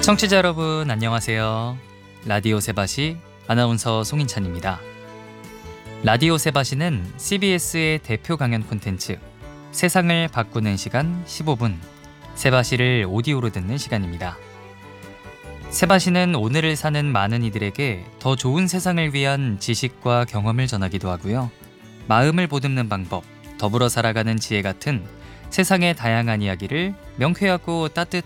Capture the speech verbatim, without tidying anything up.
청취자 여러분 안녕하세요. 라디오 세바시 아나운서 송인찬입니다. 라디오 세바시는 씨비에스의 대표 강연 콘텐츠 세상을 바꾸는 시간 십오 분 세바시를 오디오로 듣는 시간입니다. 세바시는 오늘을 사는 많은 이들에게 더 좋은 세상을 위한 지식과 경험을 전하기도 하고요. 마음을 보듬는 방법, 더불어 살아가는 지혜 같은 세상의 다양한 이야기를 명쾌하고 따뜻한